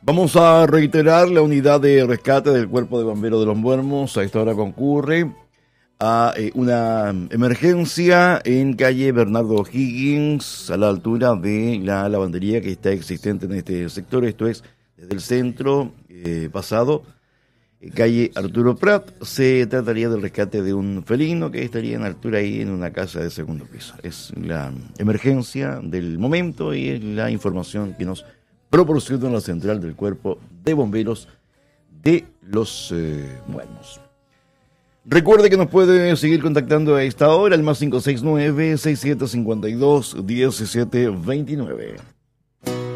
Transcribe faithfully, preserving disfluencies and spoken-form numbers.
Vamos a reiterar, la unidad de rescate del Cuerpo de Bomberos de Los Muermos a esta hora concurre a eh, una emergencia en calle Bernardo O'Higgins, a la altura de la lavandería que está existente en este sector. Esto es desde el centro eh, pasado, eh, calle Arturo Prat. Se trataría del rescate de un felino que estaría en altura ahí en una casa de segundo piso. Es la emergencia del momento y es la información que nos proporciona la central del Cuerpo de Bomberos de Los eh, Muermos. Recuerde que nos puede seguir contactando a esta hora, al más cinco seis nueve, seis siete cinco dos, uno siete dos nueve.